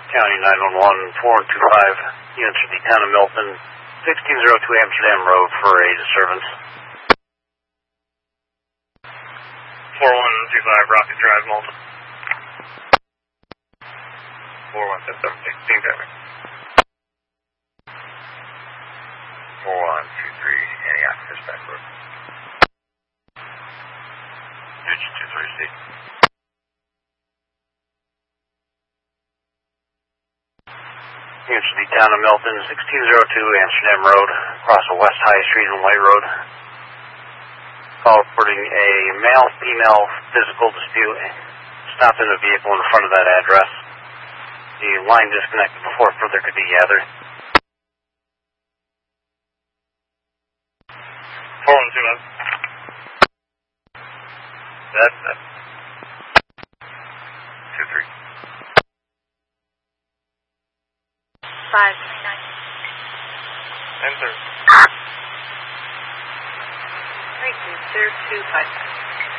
County 911, 4125, units for the town of Milton, 1602 Amsterdam Road for a disturbance. 4125 Rocket Drive, Milton. 4177, traffic. 4123 Antioch, dispatch road. Digit 230C. Units for the town of Milton, 1602 Amsterdam Road, across the West High Street and White Road. Call reporting a male-female physical dispute. Stopped in a vehicle in front of that address. The line disconnected before further could be gathered. 4129. That's 23. 529. Enter. 3225.